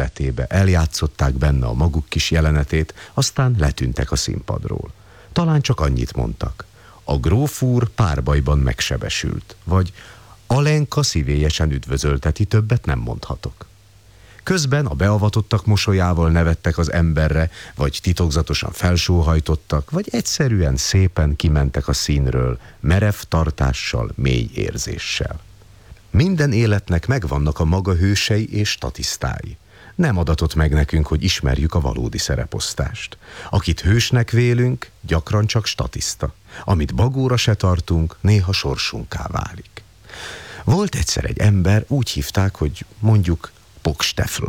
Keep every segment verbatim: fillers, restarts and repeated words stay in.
életébe, eljátszották benne a maguk kis jelenetét, aztán letűntek a színpadról. Talán csak annyit mondtak: a gróf úr párbajban megsebesült, vagy Alenka szívélyesen üdvözölteti, többet nem mondhatok. Közben a beavatottak mosolyával nevettek az emberre, vagy titokzatosan felsóhajtottak, vagy egyszerűen szépen kimentek a színről, merev tartással, mély érzéssel. Minden életnek megvannak a maga hősei és statisztái. Nem adatott meg nekünk, hogy ismerjük a valódi szereposztást. Akit hősnek vélünk, gyakran csak statiszta. Amit bagóra se tartunk, néha sorsunká válik. Volt egyszer egy ember, úgy hívták, hogy mondjuk Pokstefl.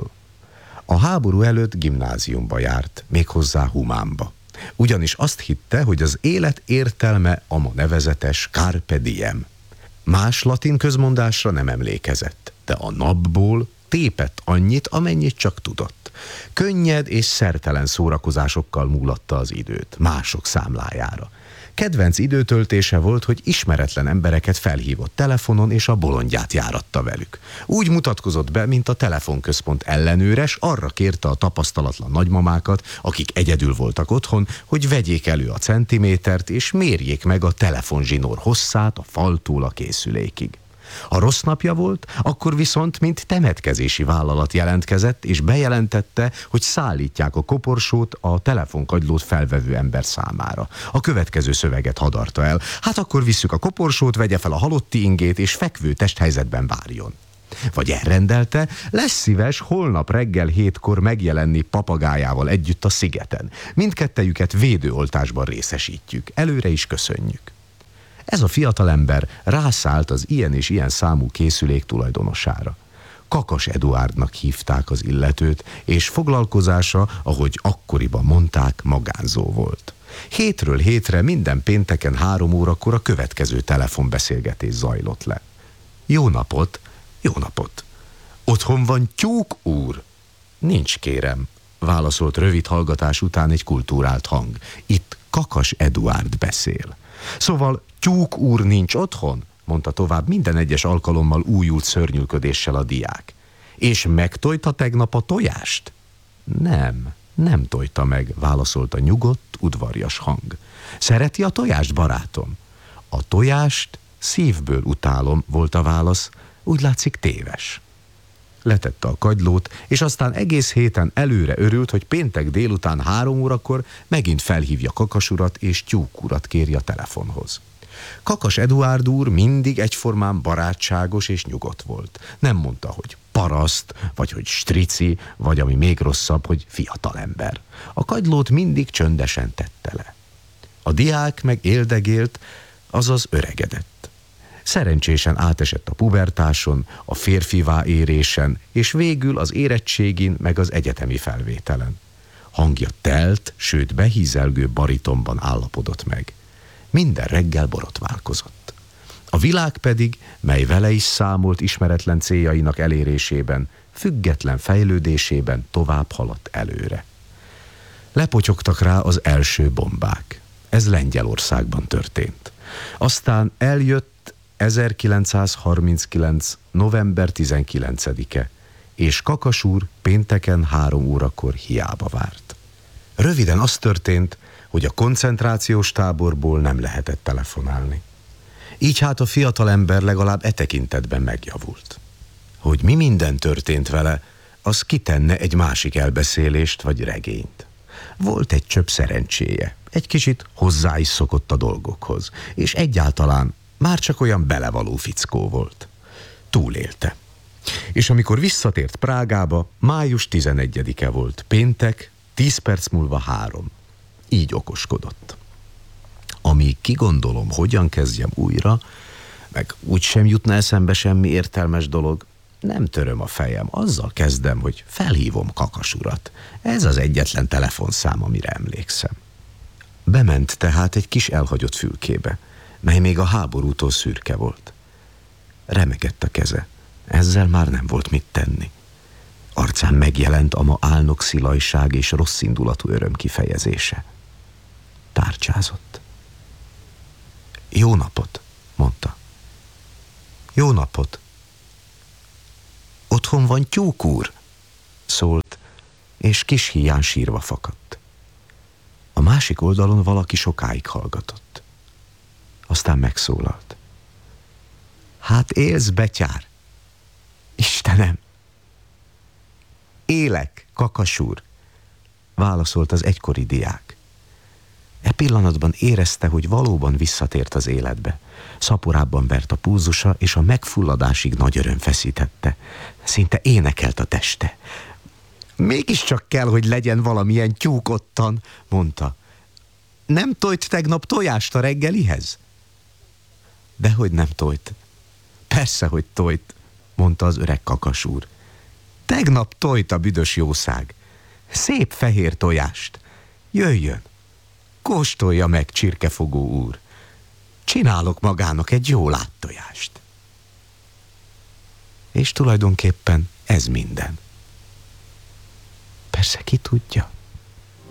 A háború előtt gimnáziumba járt, méghozzá humánba. Ugyanis azt hitte, hogy az élet értelme a ma nevezetes carpe diem. Más latin közmondásra nem emlékezett, de a napból tépett annyit, amennyit csak tudott. Könnyed és szertelen szórakozásokkal múlatta az időt, mások számlájára. Kedvenc időtöltése volt, hogy ismeretlen embereket felhívott telefonon, és a bolondját járatta velük. Úgy mutatkozott be, mint a telefonközpont ellenőres, arra kérte a tapasztalatlan nagymamákat, akik egyedül voltak otthon, hogy vegyék elő a centimétert, és mérjék meg a telefonzsinór hosszát a faltól a készülékig. Ha rossz napja volt, akkor viszont mint temetkezési vállalat jelentkezett, és bejelentette, hogy szállítják a koporsót a telefonkagylót felvevő ember számára. A következő szöveget hadarta el: hát akkor visszük a koporsót, vegye fel a halotti ingét, és fekvő testhelyzetben várjon. Vagy elrendelte: lesz szíves holnap reggel hétkor megjelenni papagájával együtt a szigeten. Mindkettejüket védőoltásban részesítjük. Előre is köszönjük. Ez a fiatalember rászállt az ilyen és ilyen számú készülék tulajdonosára. Kakas Eduárdnak hívták az illetőt, és foglalkozása, ahogy akkoriban mondták, magánzó volt. Hétről hétre minden pénteken három órakor a következő telefonbeszélgetés zajlott le. Jó napot, jó napot! Otthon van Tyúk úr? Nincs, kérem, válaszolt rövid hallgatás után egy kultúrált hang. Itt Kakas Eduárd beszél. Szóval Tyúk úr nincs otthon? Mondta tovább minden egyes alkalommal újult szörnyűködéssel a diák. És megtojta tegnap a tojást? Nem, nem tojta meg, válaszolta nyugodt, udvarjas hang. Szereti a tojást, barátom? A tojást szívből utálom, volt a válasz, úgy látszik téves. Letette a kagylót, és aztán egész héten előre örült, hogy péntek délután három órakor megint felhívja Kakas urat, és Tyúk urat kéri a telefonhoz. Kakas Eduárd úr mindig egyformán barátságos és nyugodt volt. Nem mondta, hogy paraszt, vagy hogy strici, vagy ami még rosszabb, hogy fiatalember. A kagylót mindig csöndesen tette le. A diák meg éldegélt, azaz öregedett. Szerencsésen átesett a pubertáson, a férfivá érésen, és végül az érettségin meg az egyetemi felvételen. Hangja telt, sőt behízelgő baritonban állapodott meg. Minden reggel borotválkozott. A világ pedig, mely vele is számolt ismeretlen céljainak elérésében, független fejlődésében tovább haladt előre. Lepotyogtak rá az első bombák. Ez Lengyelországban történt. Aztán eljött ezerkilencszázharminckilenc. november tizenkilencedike, és Kakas úr pénteken három órakor hiába várt. Röviden az történt, hogy a koncentrációs táborból nem lehetett telefonálni. Így hát a fiatalember legalább e tekintetben megjavult. Hogy mi minden történt vele, az kitenne egy másik elbeszélést vagy regényt. Volt egy csöpp szerencséje, egy kicsit hozzá is szokott a dolgokhoz, és egyáltalán már csak olyan belevaló fickó volt. Túlélte. És amikor visszatért Prágába, május tizenegyedike volt, péntek, tíz perc múlva három. Így okoskodott. Amíg kigondolom, hogyan kezdjem újra, meg úgysem jutna eszembe semmi értelmes dolog, nem töröm a fejem, azzal kezdem, hogy felhívom Kakas urat. Ez az egyetlen telefonszám, amire emlékszem. Bement tehát egy kis elhagyott fülkébe, mely még a háborútól szürke volt. Remegett a keze, ezzel már nem volt mit tenni. Arcán megjelent a ma álnok szilajság és rosszindulatú öröm kifejezése. Tárcsázott. Jó napot, mondta. Jó napot. Otthon van Tyúk úr? Szólt és kis híján sírva fakadt. A másik oldalon valaki sokáig hallgatott. Aztán megszólalt. Hát élsz, betyár? Istenem! Élek, Kakas úr, válaszolt az egykori diák. E pillanatban érezte, hogy valóban visszatért az életbe. Szaporábban vert a pulzusa, és a megfulladásig nagy öröm feszítette. Szinte énekelt a teste. Mégiscsak kell, hogy legyen valamilyen tyúk ottan, mondta. Nem tojt tegnap tojást a reggelihez? Dehogy nem tojt. Persze, hogy tojt, mondta az öreg Kakas úr. Tegnap tojt a büdös jószág. Szép fehér tojást. Jöjjön, kóstolja meg, csirkefogó úr. Csinálok magának egy jó láttojást. És tulajdonképpen ez minden. Persze ki tudja.